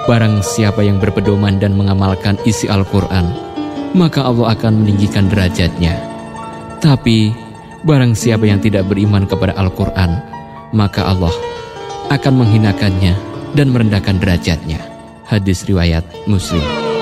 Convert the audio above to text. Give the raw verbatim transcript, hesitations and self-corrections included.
Barang siapa yang berpedoman dan mengamalkan isi Al-Quran, maka Allah akan meninggikan derajatnya. Tapi barang siapa yang tidak beriman kepada Al-Quran, maka Allah akan menghinakannya dan merendahkan derajatnya. Hadis riwayat Muslim.